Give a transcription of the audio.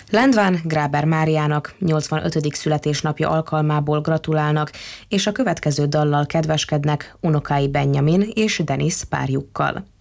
Lendván Gráber Máriának 85. születésnapja alkalmából gratulálnak, és a következő dallal kedveskednek unokái Benjamin és Denis párjukkal.